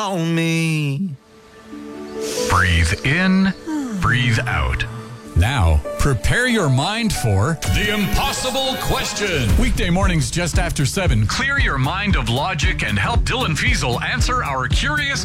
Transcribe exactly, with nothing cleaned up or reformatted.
on me. Breathe in, breathe out. Now, prepare your mind for The Impossible Question. Weekday mornings just after seven. Clear your mind of logic and help Dylan Fiesel answer our curious